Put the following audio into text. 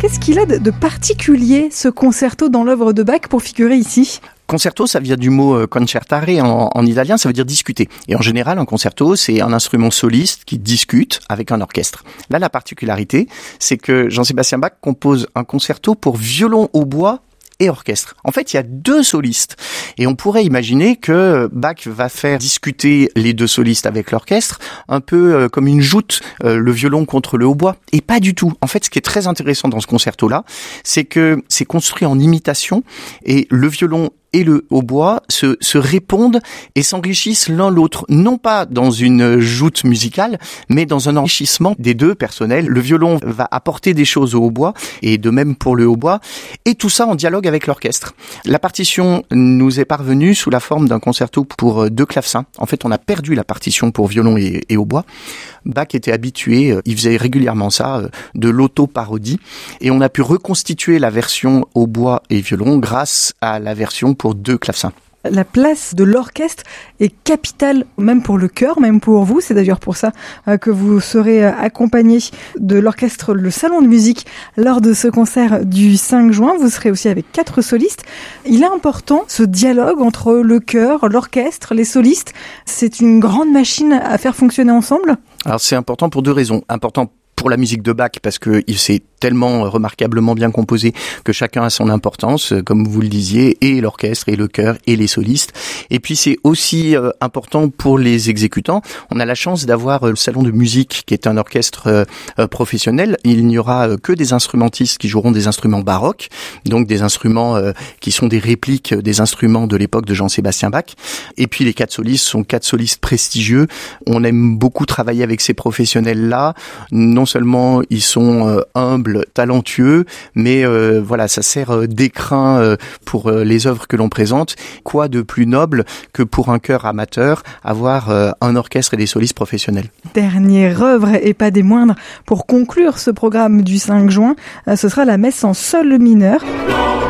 Qu'est-ce qu'il a de particulier, ce concerto dans l'œuvre de Bach, pour figurer ici ? Concerto, ça vient du mot concertare en italien, ça veut dire discuter. Et en général, un concerto, c'est un instrument soliste qui discute avec un orchestre. Là, la particularité, c'est que Jean-Sébastien Bach compose un concerto pour violon, hautbois et orchestre. En fait, il y a 2 solistes. Et on pourrait imaginer que Bach va faire discuter les 2 solistes avec l'orchestre, un peu comme une joute, le violon contre le hautbois. Et pas du tout. En fait, ce qui est très intéressant dans ce concerto-là, c'est que c'est construit en imitation et le violon et le hautbois se répondent et s'enrichissent l'un l'autre, non pas dans une joute musicale, mais dans un enrichissement des 2 personnels. Le violon va apporter des choses au hautbois, et de même pour le hautbois, et tout ça en dialogue avec l'orchestre. La partition nous est parvenue sous la forme d'un concerto pour 2 clavecins. En fait, on a perdu la partition pour violon et hautbois. Bach était habitué, il faisait régulièrement ça, de l'auto-parodie, et on a pu reconstituer la version hautbois et violon grâce à la version pour 2 clavecins. La place de l'orchestre est capitale, même pour le chœur, même pour vous. C'est d'ailleurs pour ça que vous serez accompagné de l'orchestre Le Salon de Musique lors de ce concert du 5 juin. Vous serez aussi avec 4 solistes. Il est important, ce dialogue entre le chœur, l'orchestre, les solistes. C'est une grande machine à faire fonctionner ensemble. Alors c'est important pour 2 raisons. Important pour la musique de Bach, parce que il s'est tellement remarquablement bien composé que chacun a son importance, comme vous le disiez, et l'orchestre, et le chœur, et les solistes. Et puis c'est aussi important pour les exécutants. On a la chance d'avoir le Salon de Musique, qui est un orchestre professionnel. Il n'y aura que des instrumentistes qui joueront des instruments baroques, donc des instruments qui sont des répliques des instruments de l'époque de Jean-Sébastien Bach. Et puis les 4 solistes sont 4 solistes prestigieux. On aime beaucoup travailler avec ces professionnels-là. Non seulement ils sont humbles, talentueux, mais voilà, ça sert d'écrin pour les œuvres que l'on présente. Quoi de plus noble que pour un chœur amateur avoir un orchestre et des solistes professionnels. Dernière œuvre, et pas des moindres, pour conclure ce programme du 5 juin, ce sera la messe en sol mineur.